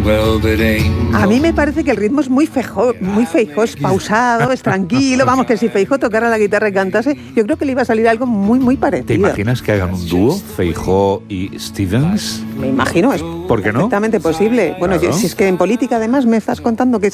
A mí me parece que el ritmo es muy Feijóo, es pausado, es tranquilo. Vamos, que si Feijóo tocara la guitarra y cantase, yo creo que le iba a salir algo muy, muy parecido. ¿Te imaginas que hagan un dúo, Feijóo y Stevens? Me imagino, es ¿Por qué no? perfectamente posible. Bueno, Claro. si es que en política además me estás contando que